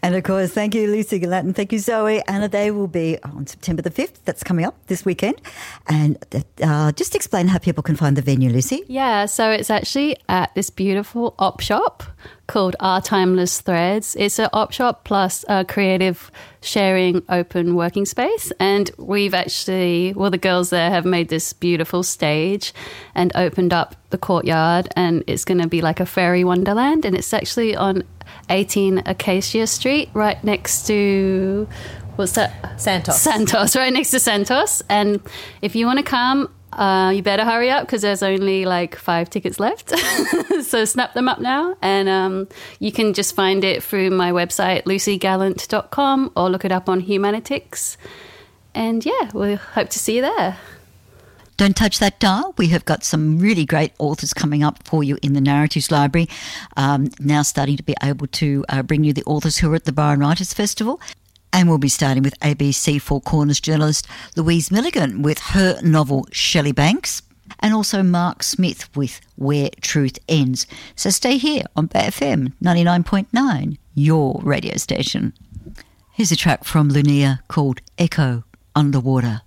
And of course, thank you, Lucy Gallatin. Thank you, Zoe. And they will be on September the 5th. That's coming up this weekend. And just explain how people can find the venue, Lucy. Yeah, so it's actually at this beautiful op shop called Our Timeless Threads. It's an op shop plus a creative sharing open working space. And we've actually, the girls there have made this beautiful stage and opened up the courtyard, and it's going to be like a fairy wonderland. And it's actually on 18 Acacia Street, right next to, what's that? Santos, right next to Santos. And if you want to come, you better hurry up because there's only like 5 tickets left. So snap them up now. And you can just find it through my website, lucygallant.com, or look it up on Humanitix. And yeah, we hope to see you there. Don't touch that dial. We have got some really great authors coming up for you in the Narratives Library. Now starting to be able to bring you the authors who are at the Byron Writers Festival. And we'll be starting with ABC Four Corners journalist Louise Milligan with her novel Shelley Banks, and also Mark Smith with Where Truth Ends. So stay here on Bay FM 99.9, your radio station. Here's a track from Lunia called Echo Underwater.